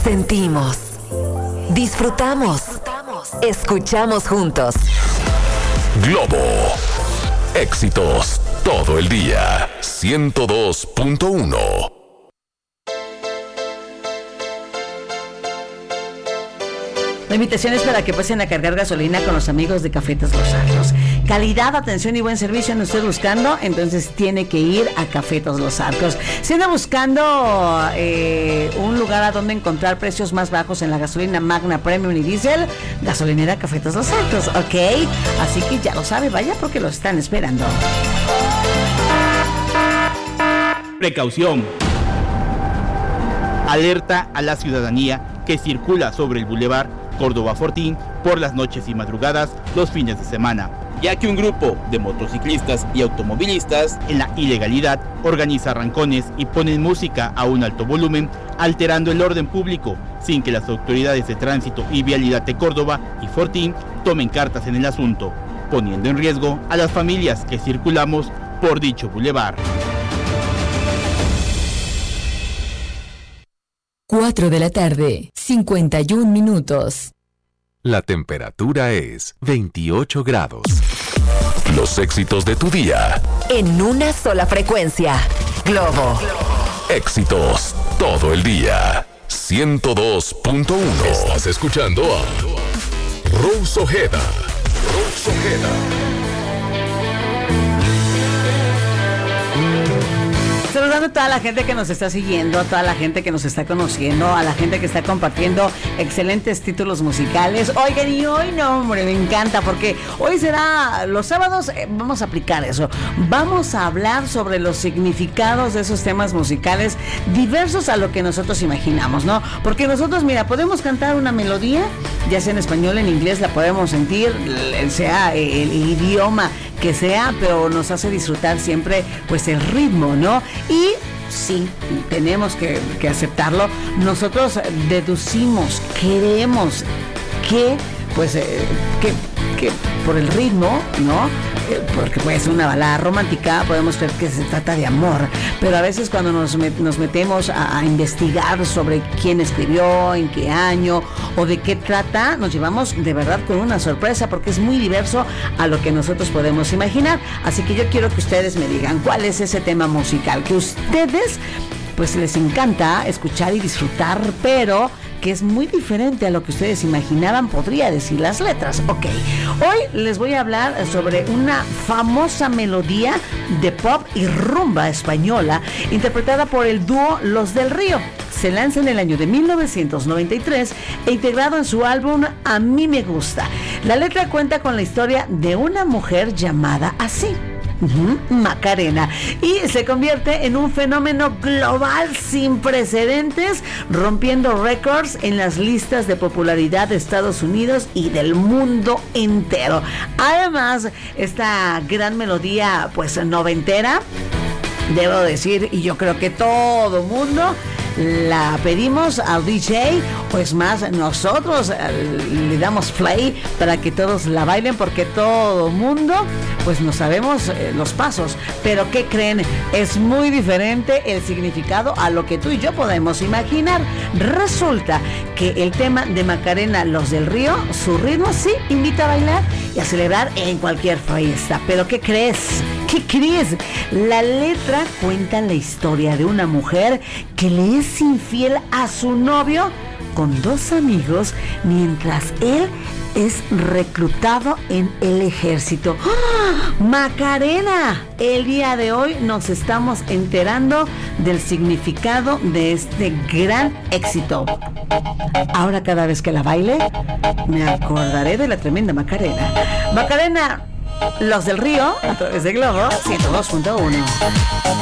Sentimos, disfrutamos, escuchamos juntos. Globo. Éxitos todo el día. 102.1. La invitación es para que pasen a cargar gasolina con los amigos de Cafetas Los Arcos. Calidad, atención y buen servicio no estoy buscando, entonces tiene que ir a Cafetas Los Arcos. Si anda buscando un lugar a donde encontrar precios más bajos en la gasolina Magna, Premium y Diesel, gasolinera Cafetas Los Arcos, ¿ok? Así que ya lo sabe, vaya porque los están esperando. Precaución. Alerta a la ciudadanía que circula sobre el bulevar Córdoba Fortín por las noches y madrugadas los fines de semana, ya que un grupo de motociclistas y automovilistas en la ilegalidad organiza arrancones y ponen música a un alto volumen, alterando el orden público, sin que las autoridades de tránsito y vialidad de Córdoba y Fortín tomen cartas en el asunto, poniendo en riesgo a las familias que circulamos por dicho bulevar. 4 de la tarde, 51 minutos. La temperatura es 28 grados. Los éxitos de tu día. En una sola frecuencia. Globo. Éxitos todo el día. 102.1. Estás escuchando a Rose Ojeda. Rose Ojeda. Saludando a toda la gente que nos está siguiendo, a toda la gente que nos está conociendo, a la gente que está compartiendo excelentes títulos musicales. Oigan, y hoy no, hombre, me encanta porque hoy será los sábados, vamos a aplicar eso. Vamos a hablar sobre los significados de esos temas musicales diversos a lo que nosotros imaginamos, ¿no? Porque nosotros, mira, podemos cantar una melodía, ya sea en español, en inglés, la podemos sentir, sea el idioma que sea, pero nos hace disfrutar siempre pues el ritmo, ¿no? Y sí, tenemos que aceptarlo. Nosotros deducimos, creemos que pues que por el ritmo, ¿no? Porque puede ser una balada romántica, podemos creer que se trata de amor, pero a veces cuando nos metemos a investigar sobre quién escribió, en qué año o de qué trata, nos llevamos de verdad con una sorpresa porque es muy diverso a lo que nosotros podemos imaginar. Así que yo quiero que ustedes me digan cuál es ese tema musical que ustedes pues les encanta escuchar y disfrutar, pero que es muy diferente a lo que ustedes imaginaban, podría decir las letras. Ok, hoy les voy a hablar sobre una famosa melodía de pop y rumba española interpretada por el dúo Los del Río. Se lanza en el año de 1993 e integrado en su álbum A mí me gusta. La letra cuenta con la historia de una mujer llamada así, Macarena, y se convierte en un fenómeno global sin precedentes, rompiendo récords en las listas de popularidad de Estados Unidos y del mundo entero. Además, esta gran melodía pues noventera, debo decir, y yo creo que todo mundo la pedimos al DJ, pues más nosotros le damos play para que todos la bailen, porque todo mundo pues no sabemos los pasos, pero ¿qué creen? Es muy diferente el significado a lo que tú y yo podemos imaginar. Resulta que el tema de Macarena, Los del Río, su ritmo sí invita a bailar y a celebrar en cualquier fiesta, pero ¿qué crees? ¿Qué crees? La letra cuenta la historia de una mujer que le es infiel a su novio con dos amigos mientras él es reclutado en el ejército. ¡Ah! Macarena, el día de hoy nos estamos enterando del significado de este gran éxito. Ahora cada vez que la baile me acordaré de la tremenda Macarena. Macarena, Los del Río, a través de Globo 102.1.